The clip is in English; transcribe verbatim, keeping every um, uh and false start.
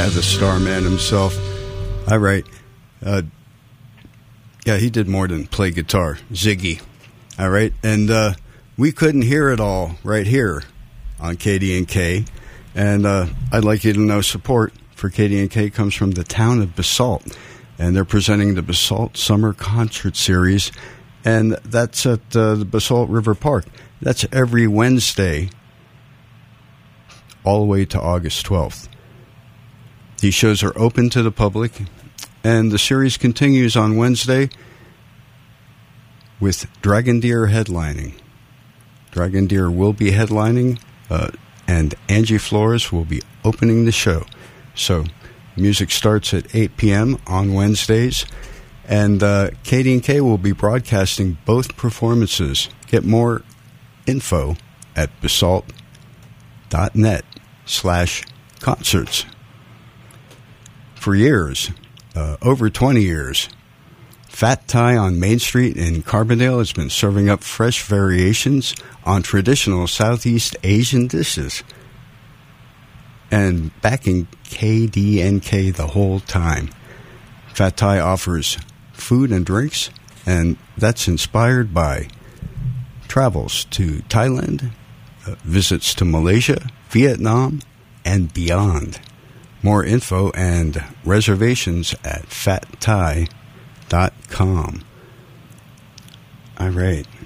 Yeah, the star man himself. All right. Uh, yeah, he did more than play guitar. Ziggy. All right. And uh, we couldn't hear it all right here on K D N K. And uh, I'd like you to know support for K D N K comes from the town of Basalt. And they're presenting the Basalt Summer Concert Series. And that's at uh, the Basalt River Park. That's every Wednesday all the way to August twelfth. These shows are open to the public, and the series continues on Wednesday with Dragon Deer headlining. Dragon Deer will be headlining, uh, and Angie Flores will be opening the show. So music starts at eight p.m. on Wednesdays, and uh, K D N K will be broadcasting both performances. Get more info at basalt.net slash concerts. For years, uh, over twenty years, Fat Thai on Main Street in Carbondale has been serving up fresh variations on traditional Southeast Asian dishes and backing K D N K the whole time. Fat Thai offers food and drinks, and that's inspired by travels to Thailand, uh, visits to Malaysia, Vietnam, and beyond. More info and reservations at fat thai dot com. All right.